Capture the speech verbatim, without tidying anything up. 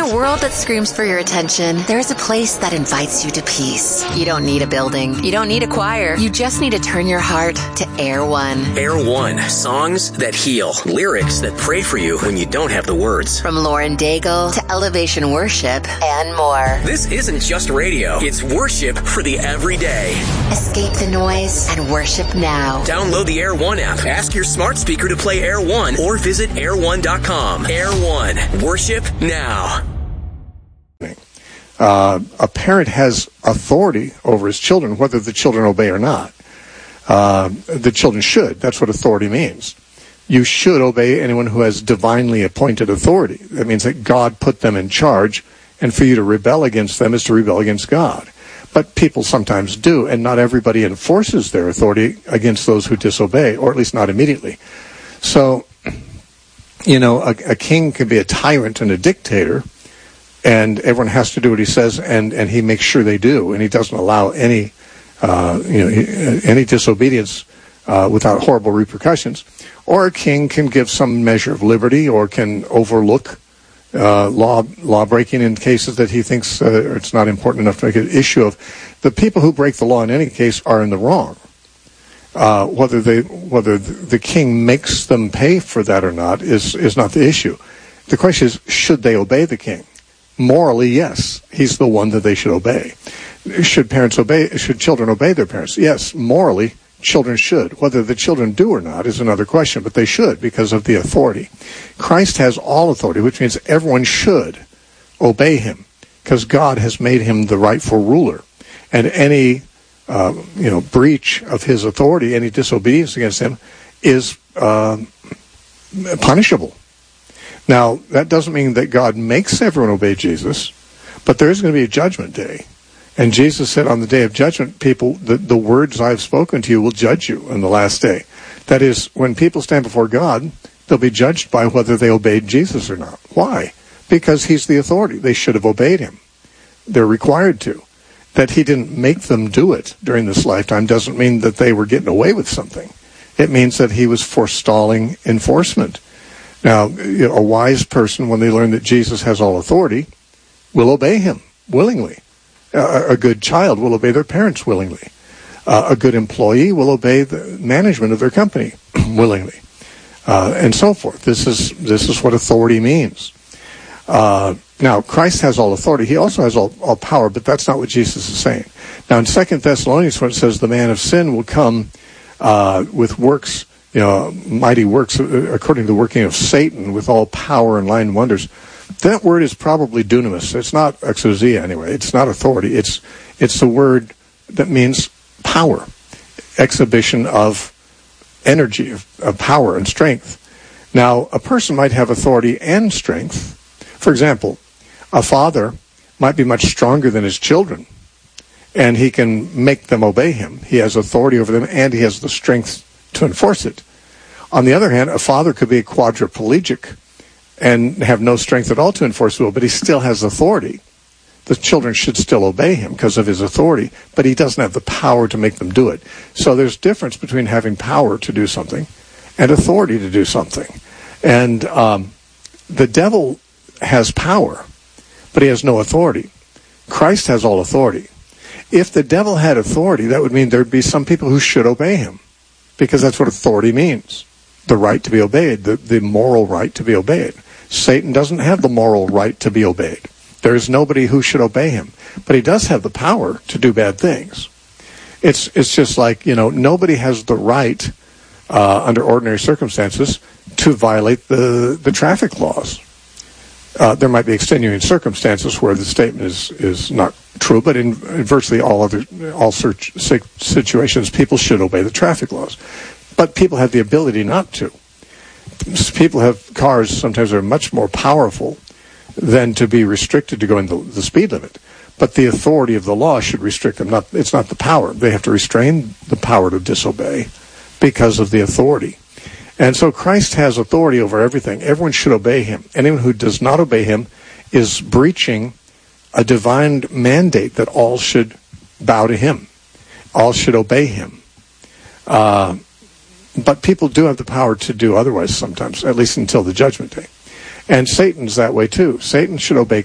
a world that screams for your attention, there is a place that invites you to peace. You don't need a building. You don't need a choir. You just need to turn your heart to Air One. Air One. Songs that heal. Lyrics that pray for you when you don't have the words. From Lauren Daigle to Elevation Worship and more. This isn't just radio. It's worship for the everyday. Escape the noise and worship now. Download the Air One app. Ask your smart speaker to play Air One or visit air one dot com. Air One. Worship now. Uh, a parent has authority over his children, whether the children obey or not. Uh, the children should. That's what authority means. You should obey anyone who has divinely appointed authority. That means that God put them in charge, and for you to rebel against them is to rebel against God. But people sometimes do, and not everybody enforces their authority against those who disobey, or at least not immediately. So, you know, a, a king can be a tyrant and a dictator, and everyone has to do what he says, and, and he makes sure they do, and he doesn't allow any, uh, you know, any disobedience uh, without horrible repercussions. Or a king can give some measure of liberty, or can overlook uh, law law breaking in cases that he thinks uh, it's not important enough to make an issue of. The people who break the law in any case are in the wrong. Uh, whether they whether the king makes them pay for that or not is is not the issue. The question is, should they obey the king? Morally, yes, he's the one that they should obey. Should parents obey? Should children obey their parents? Yes, morally, children should. Whether the children do or not is another question, but they should because of the authority. Christ has all authority, which means everyone should obey him because God has made him the rightful ruler. And any uh, you know breach of his authority, any disobedience against him, is uh, punishable. Now, that doesn't mean that God makes everyone obey Jesus, but there is going to be a judgment day. And Jesus said on the day of judgment, people, the, the words I've spoken to you will judge you on the last day. That is, when people stand before God, they'll be judged by whether they obeyed Jesus or not. Why? Because he's the authority. They should have obeyed him. They're required to. That he didn't make them do it during this lifetime doesn't mean that they were getting away with something. It means that he was forestalling enforcement. Now, you know, a wise person, when they learn that Jesus has all authority, will obey him willingly. Uh, a good child will obey their parents willingly. Uh, a good employee will obey the management of their company willingly, uh, and so forth. This is this is what authority means. Uh, now, Christ has all authority. He also has all, all power, but that's not what Jesus is saying. Now, in Second Thessalonians, when it says the man of sin will come uh, with works, you know, mighty works according to the working of Satan with all power and lying wonders. That word is probably dunamis. It's not exousia anyway. It's not authority. It's it's the word that means power, exhibition of energy, of, of power and strength. Now, a person might have authority and strength. For example, a father might be much stronger than his children, and he can make them obey him. He has authority over them, and he has the strength to enforce it. On the other hand, a father could be a quadriplegic and have no strength at all to enforce the will, but he still has authority. The children should still obey him because of his authority, but he doesn't have the power to make them do it. So there's difference between having power to do something and authority to do something. And um, the devil has power, but he has no authority. Christ has all authority. If the devil had authority, that would mean there'd be some people who should obey him, because that's what authority means. The right to be obeyed, the, the moral right to be obeyed. Satan doesn't have the moral right to be obeyed. There is nobody who should obey him. But he does have the power to do bad things. It's it's just like, you know, nobody has the right, uh, under ordinary circumstances, to violate the, the traffic laws. Uh, there might be extenuating circumstances where the statement is, is not true, but in, in virtually all other all search, situations, people should obey the traffic laws. But people have the ability not to. People have cars sometimes that are much more powerful than to be restricted to going the, the speed limit. But the authority of the law should restrict them. Not, it's not the power. They have to restrain the power to disobey because of the authority. And so Christ has authority over everything. Everyone should obey him. Anyone who does not obey him is breaching a divine mandate that all should bow to him. All should obey him. Uh, but people do have the power to do otherwise sometimes, at least until the judgment day. And Satan's that way too. Satan should obey